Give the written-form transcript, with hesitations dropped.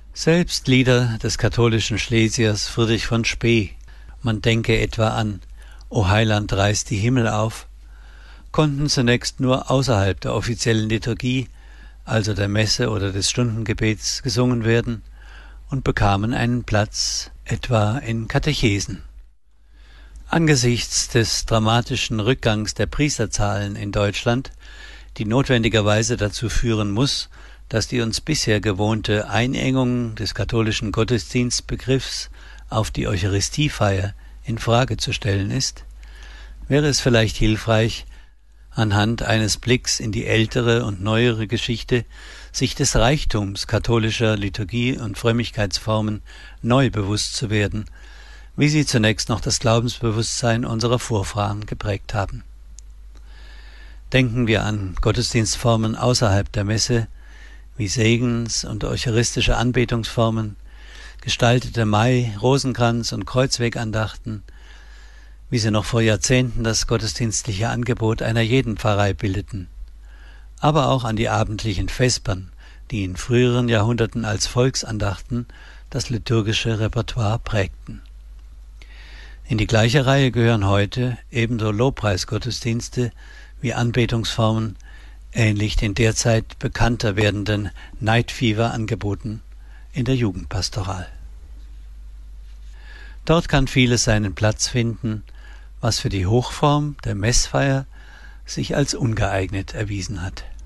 Selbst Lieder des katholischen Schlesiers Friedrich von Spee, man denke etwa an »O Heiland, reiß die Himmel auf«, konnten zunächst nur außerhalb der offiziellen Liturgie, also der Messe oder des Stundengebets, gesungen werden und bekamen einen Platz etwa in Katechesen. Angesichts des dramatischen Rückgangs der Priesterzahlen in Deutschland, die notwendigerweise dazu führen muss, dass die uns bisher gewohnte Einengung des katholischen Gottesdienstbegriffs auf die Eucharistiefeier in Frage zu stellen ist, wäre es vielleicht hilfreich, anhand eines Blicks in die ältere und neuere Geschichte sich des Reichtums katholischer Liturgie- und Frömmigkeitsformen neu bewusst zu werden, wie sie zunächst noch das Glaubensbewusstsein unserer Vorfahren geprägt haben. Denken wir an Gottesdienstformen außerhalb der Messe, wie Segens- und eucharistische Anbetungsformen, gestaltete Mai-, Rosenkranz- und Kreuzwegandachten, wie sie noch vor Jahrzehnten das gottesdienstliche Angebot einer jeden Pfarrei bildeten, aber auch an die abendlichen Vespern, die in früheren Jahrhunderten als Volksandachten das liturgische Repertoire prägten. In die gleiche Reihe gehören heute ebenso Lobpreisgottesdienste wie Anbetungsformen, ähnlich den derzeit bekannter werdenden Night Fever-Angeboten in der Jugendpastoral. Dort kann vieles seinen Platz finden, was für die Hochform der Messfeier sich als ungeeignet erwiesen hat.